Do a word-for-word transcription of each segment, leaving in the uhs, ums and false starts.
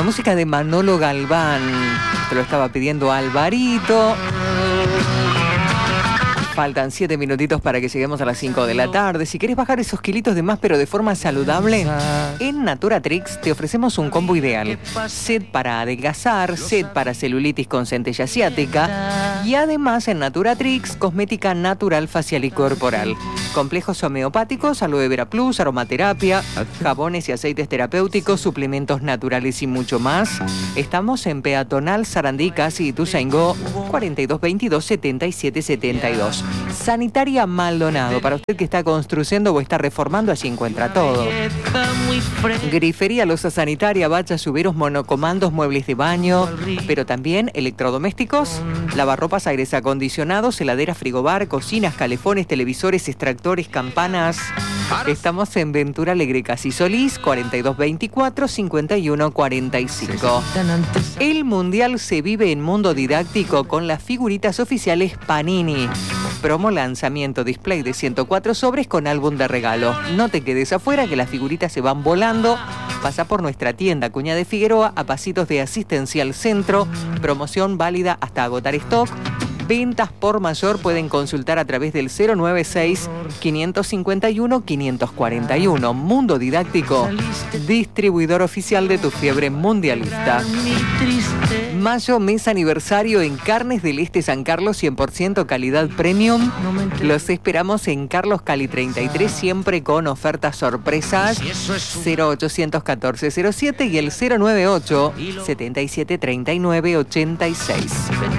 Bueno, música de Manolo Galván. Te lo estaba pidiendo Alvarito. Faltan siete minutitos para que lleguemos a las cinco de la tarde. Si querés bajar esos kilitos de más pero de forma saludable, en Naturatrix te ofrecemos un combo ideal. Set para adelgazar, set para celulitis con centella asiática y además en Naturatrix, cosmética natural facial y corporal. Complejos homeopáticos, aloe vera plus, aromaterapia, jabones y aceites terapéuticos, suplementos naturales y mucho más. Estamos en Peatonal Sarandí, casi Ituzaingó, cuarenta y dos veintidós setenta y siete setenta y dos. Sanitaria Maldonado, para usted que está construyendo o está reformando, allí encuentra todo. Grifería Loza Sanitaria, bachas, lluveros, monocomandos, muebles de baño, pero también electrodomésticos, lavarropas, aires acondicionados, heladeras, frigobar, cocinas, calefones, televisores, extractores, campanas. Estamos en Ventura Alegre, Casi Solís, cuarenta y dos veinticuatro cincuenta y uno cuarenta y cinco. El Mundial se vive en mundo didáctico con las figuritas oficiales Panini. Promo lanzamiento display de ciento cuatro sobres con álbum de regalo. No te quedes afuera que las figuritas se van volando. Pasa por nuestra tienda Cuña de Figueroa a pasitos de Asistencial Centro. Promoción válida hasta agotar stock. Ventas por mayor pueden consultar a través del cero noventa y seis, quinientos cincuenta y uno, quinientos cuarenta y uno. Mundo Didáctico, distribuidor oficial de tu fiebre mundialista. Mayo, mes aniversario en Carnes del Este San Carlos, cien por ciento calidad premium. Los esperamos en Carlos Cali treinta y tres, siempre con ofertas sorpresas. cero ochocientos catorce cero siete y el cero noventa y ocho, setenta y siete treinta y nueve ochenta y seis.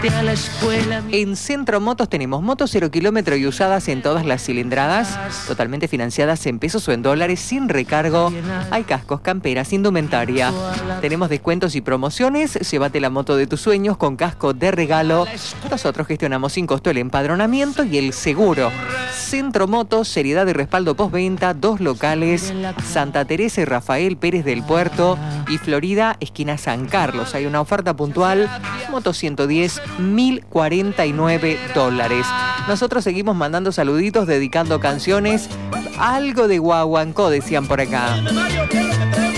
En Centro Motos tenemos motos cero kilómetro y usadas en todas las cilindradas, totalmente financiadas en pesos o en dólares, sin recargo. Hay cascos, camperas, indumentaria. Tenemos descuentos y promociones. Llévate la moto de tus sueños con casco de regalo. Nosotros gestionamos sin costo el empadronamiento y el seguro. Centro Motos, seriedad y respaldo postventa, dos locales, Santa Teresa y Rafael Pérez del Puerto y Florida, esquina San Carlos. Hay una oferta puntual, moto ciento diez, mil cuarenta y nueve dólares. Nosotros seguimos mandando saluditos, dedicando canciones, algo de guaguancó, decían por acá.